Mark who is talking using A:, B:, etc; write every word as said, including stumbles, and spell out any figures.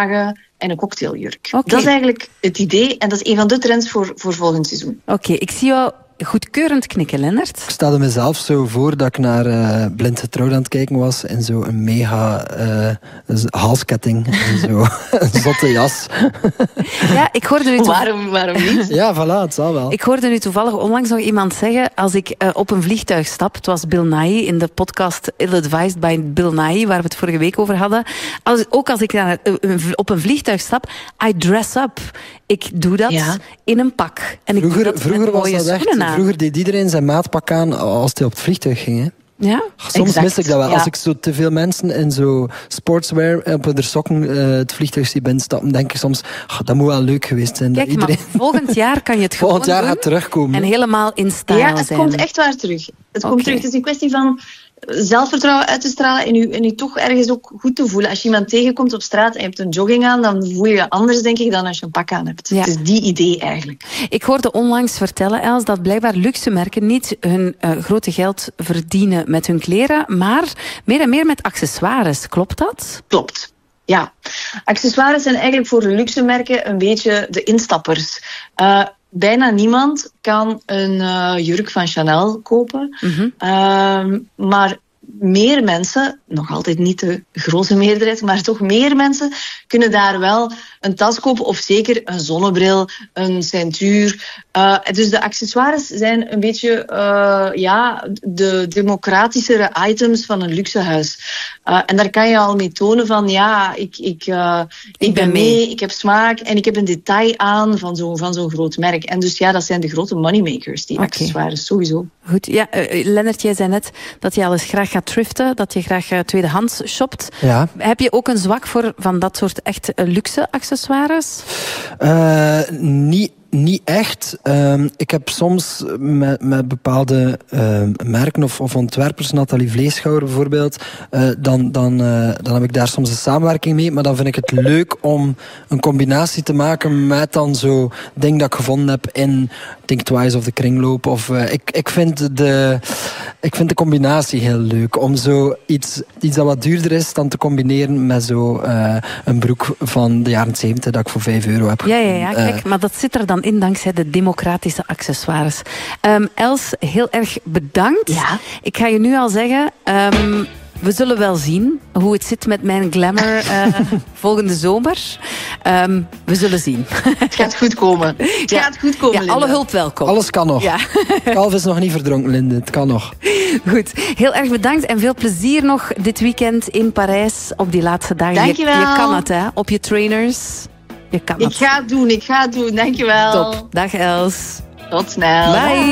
A: dragen en een cocktailjurk.
B: Okay.
A: Dat is eigenlijk het idee en dat is een van de trends voor, voor volgend seizoen.
B: Oké, okay, ik zie jou goedkeurend knikken, Lennart.
C: Ik stelde mezelf zo voor dat ik naar uh, Blind Getrouwd aan het kijken was en zo een mega uh, halsketting en zo een zotte jas.
B: Ja, ik hoorde nu
A: toevallig... waarom, waarom niet?
C: Ja, voilà, het zal wel.
B: Ik hoorde nu toevallig onlangs nog iemand zeggen, als ik uh, op een vliegtuig stap, het was Bill Nighy in de podcast Ill-Advised by Bill Nighy, waar we het vorige week over hadden. Als, ook als ik naar, uh, op een vliegtuig stap, I dress up. Ik doe dat ja. in een pak. En ik
C: vroeger
B: doe dat
C: vroeger
B: met
C: was
B: mooie
C: dat echt,
B: schoenen aan.
C: Vroeger deed iedereen zijn maatpak aan als hij op het vliegtuig ging. Hè?
B: Ja,
C: soms
A: exact.
C: mis ik dat wel.
A: Ja.
C: Als ik zo te veel mensen in zo sportswear op hun sokken uh, het vliegtuig zie binnenstappen, denk ik soms, oh, dat moet wel leuk geweest zijn.
B: Kijk,
C: dat iedereen...
B: maar volgend jaar kan je het gewoon
C: volgend jaar
B: doen
C: gaat terugkomen.
B: en helemaal in stijl
A: Ja, het
B: zijn.
A: komt echt waar terug. Het
B: okay.
A: komt terug. Het is een kwestie van zelfvertrouwen uit te stralen en je, en je toch ergens ook goed te voelen. Als je iemand tegenkomt op straat en je hebt een jogging aan, dan voel je je anders, denk ik, dan als je een pak aan hebt. Ja. Het is die idee eigenlijk.
B: Ik hoorde onlangs vertellen, Els, dat blijkbaar luxe merken niet hun uh, grote geld verdienen met hun kleren, maar meer en meer met accessoires. Klopt dat?
A: Klopt. Ja. Accessoires zijn eigenlijk voor de luxe merken een beetje de instappers. Uh, Bijna niemand kan een uh, jurk van Chanel kopen. Mm-hmm. Uh, maar meer mensen, nog altijd niet de grote meerderheid, maar toch meer mensen kunnen daar wel een tas kopen of zeker een zonnebril, een ceintuur. Uh, dus de accessoires zijn een beetje uh, ja, de democratischere items van een luxehuis. Uh, en daar kan je al mee tonen van ja, ik, ik, uh, ik, ik ben mee, mee, ik heb smaak en ik heb een detail aan van zo'n van zo'n groot merk. En dus ja, dat zijn de grote moneymakers, die okay. accessoires, sowieso.
B: Goed, ja, uh, Lennart, jij zei net dat je al eens graag gaat thriften, dat je graag uh, tweedehands shopt.
C: Ja.
B: Heb je ook een zwak voor van dat soort echt uh, luxe accessoires?
C: Uh, niet Niet echt. Um, ik heb soms met, met bepaalde uh, merken of, of ontwerpers, Nathalie Vleeschouwer bijvoorbeeld, uh, dan, dan, uh, dan heb ik daar soms een samenwerking mee. Maar dan vind ik het leuk om een combinatie te maken met dan zo ding dat ik gevonden heb in Think Twice of de kringloop. Of, uh, ik, ik, vind de, ik vind de combinatie heel leuk. Om zo iets, iets dat wat duurder is dan te combineren met zo uh, een broek van de jaren zeventig dat ik voor vijf euro heb
B: gevonden. Ja, ja, ja, kijk, uh, maar dat zit er dan in dankzij de democratische accessoires. Um, Els, heel erg bedankt.
A: Ja.
B: Ik ga je nu al zeggen, um, we zullen wel zien hoe het zit met mijn glamour uh, volgende zomer. Um, we zullen zien.
A: Het gaat goed komen. Het
B: ja.
A: gaat goed komen,
B: ja, alle hulp welkom.
C: Alles kan nog.
B: Ja.
C: Kalf is nog niet verdronken, Linde. Het kan nog.
B: Goed. Heel erg bedankt en veel plezier nog dit weekend in Parijs op die laatste dagen.
A: Dankjewel.
B: Je, je kan het, hè? Op je trainers. Je kan
A: ik
B: het.
A: ga het doen, ik ga het doen. Dankjewel.
B: Top. Dag Els.
A: Tot snel.
B: Bye.